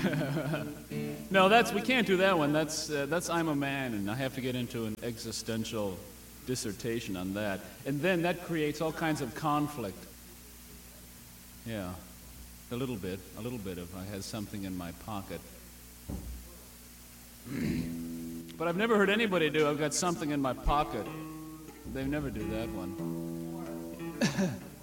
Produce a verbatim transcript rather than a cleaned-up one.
No, that's we can't do that one. That's uh, that's I'm a Man, and I have to get into an existential dissertation on that, and then that creates all kinds of conflict. Yeah, a little bit, a little bit of I had something in my pocket. But I've never heard anybody do I've got something in my pocket. They never do that one.